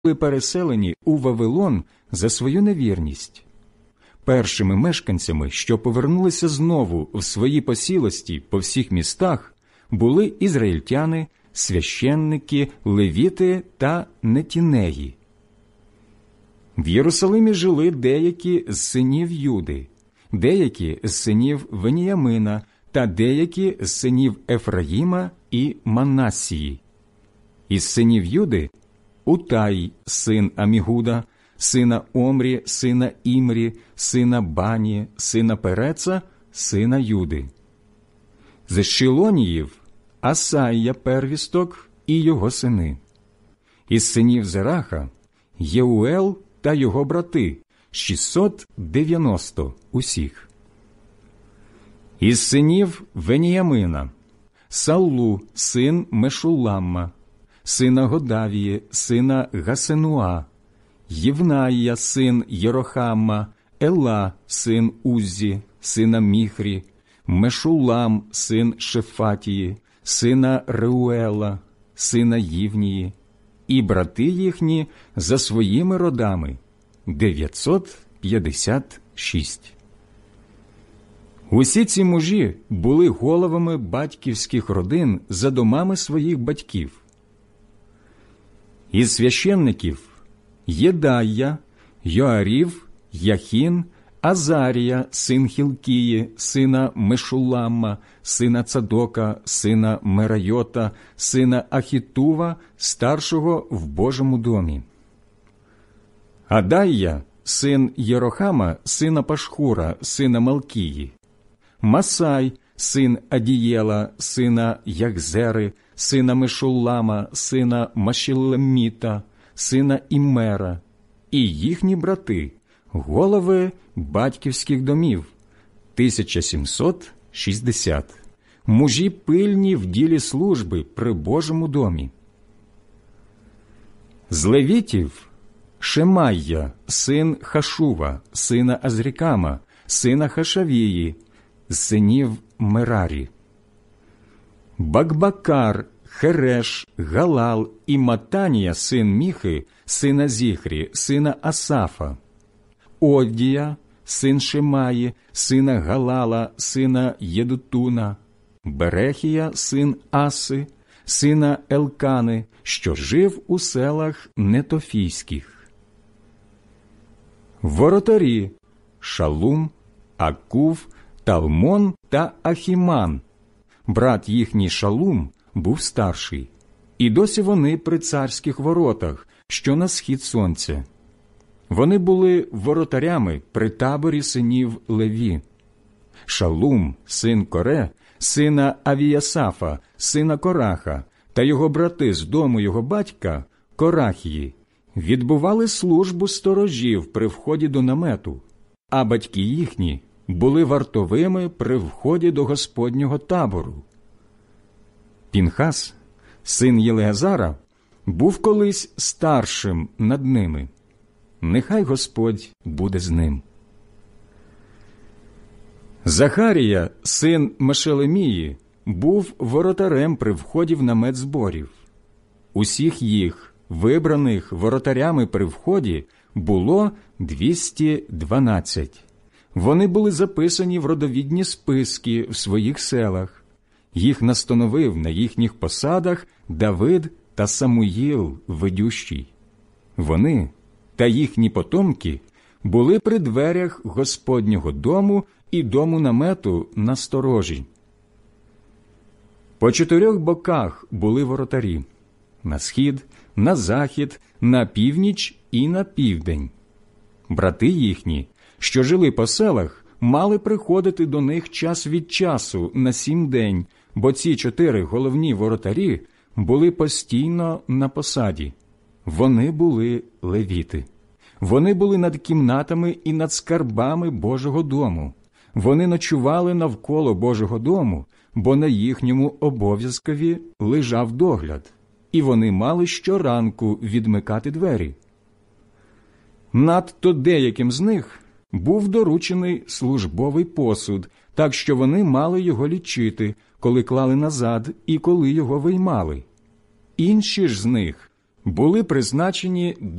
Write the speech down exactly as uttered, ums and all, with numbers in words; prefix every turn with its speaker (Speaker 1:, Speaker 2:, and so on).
Speaker 1: були переселені у Вавилон за свою невірність. Першими мешканцями, що повернулися знову в свої посілості по всіх містах, були ізраїльтяни, священники, левіти та нетінеї. В Єрусалимі жили деякі з синів Юди, деякі з синів Веніямина та деякі з синів Ефраїма і Манассії. Із синів Юди – Утай, син Амігуда, сина Омрі, сина Імрі, сина Бані, сина Переца, сина Юди. З Шилоніїв – Асайя первісток і його сини. Із синів Зераха – Єуел та його брати – шістсот дев'яносто усіх. Із синів Веніямина – Саллу, син Мешулламма, сина Годавії, сина Гасенуа, Євнаїя, син Єрохамма, Ела, син Уззі, сина Міхрі, Мешуллам, син Шефатії, сина Реуела, сина Ївнії, і брати їхні за своїми родами – дев'ятсот п'ятдесят шість. Усі ці мужі були головами батьківських родин за домами своїх батьків. Із священників – Єдая, Йоарів, Яхін, Азарія, син Хілкії, сина Мешулламма, сина Цадока, сина Мерайота, сина Ахітува, старшого в Божому домі. Адайя, син Єрохама, сина Пашхура, сина Малкії. Масай, син Адієла, сина Яхзери, сина Мешуллама, сина Машілеміта, сина Імера, і їхні брати, голови батьківських домів, тисяча сімсот шістдесят, мужі пильні в ділі служби при Божому домі. З левітів – Шемайя, син Хашува, сина Азрікама, сина Хашавії, з синів Мерарі. Бакбакар, Хереш, Галал і Матанія, син Міхи, сина Зіхрі, сина Асафа. Оддія, син Шемаї, сина Галала, сина Єдутуна. Берехія, син Аси, сина Елкани, що жив у селах Нетофійських. Воротарі – Шалум, Акув, Талмон та Ахіман. Брат їхній Шалум був старший, і досі вони при царських воротах, що на схід сонця. Вони були воротарями при таборі синів Леві. Шалум, син Коре, сина Авіясафа, сина Кораха, та його брати з дому його батька, Корахії, відбували службу сторожів при вході до намету, а батьки їхні були вартовими при вході до Господнього табору. Пінхас, син Єлеазара, був колись старшим над ними. Нехай Господь буде з ним. Захарія, син Мешелемії, був воротарем при вході в намет зборів. Усіх їх, вибраних воротарями при вході, було двісті дванадцять. Вони були записані в родовідні списки в своїх селах. Їх настановив на їхніх посадах Давид та Самуїл ведющий. Вони та їхні потомки були при дверях Господнього дому і дому намету на сторожі. По чотирьох боках були воротарі – на схід, на захід, на північ і на південь. Брати їхні, що жили по селах, мали приходити до них час від часу на сім день, бо ці чотири головні воротарі були постійно на посаді. Вони були левіти. Вони були над кімнатами і над скарбами Божого дому. Вони ночували навколо Божого дому, бо на їхньому обов'язкові лежав догляд, і вони мали щоранку відмикати двері. Надто деяким з них був доручений службовий посуд, так що вони мали його лічити, коли клали назад і коли його виймали. Інші ж з них були призначені